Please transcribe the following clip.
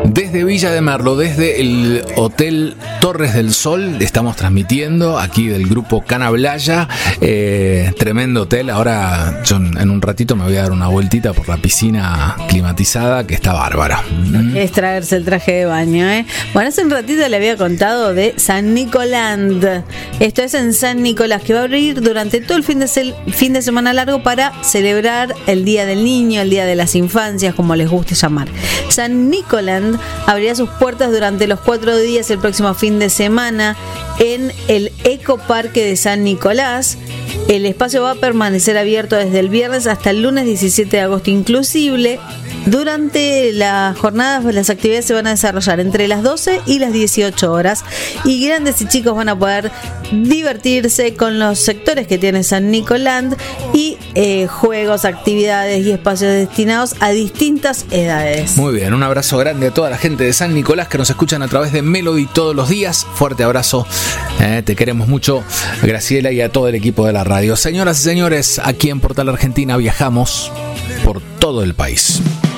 Desde Villa de Merlo, desde el Hotel Torres del Sol, estamos transmitiendo aquí del grupo Canablaya. Tremendo hotel. Ahora yo en un ratito me voy a dar una vueltita por la piscina climatizada, que está bárbara. Es traerse el traje de baño, ¿eh? Bueno, hace un ratito le había contado de San Nicoland. Esto es en San Nicolás, que va a abrir durante todo el fin de semana largo para celebrar el Día del Niño, el Día de las Infancias, como les guste llamar. San Nicoland abrirá sus puertas durante los 4 días el próximo fin de semana en el Ecoparque de San Nicolás. El espacio va a permanecer abierto desde el viernes hasta el lunes 17 de agosto inclusive. Durante las jornadas, las actividades se van a desarrollar entre las 12 y las 18 horas y grandes y chicos van a poder divertirse con los sectores que tiene San Nicoland y juegos, actividades y espacios destinados a distintas edades. Muy bien, un abrazo grande a toda la gente de San Nicolás que nos escuchan a través de Melody todos los días. Fuerte abrazo, te queremos mucho, Graciela, y a todo el equipo de la radio. Señoras y señores, aquí en Portal Argentina viajamos por todo el país.